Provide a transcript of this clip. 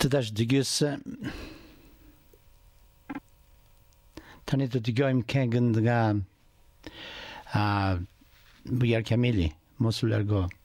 Tadash digüse tanito digoim kengen daga buyar kamili mosulargo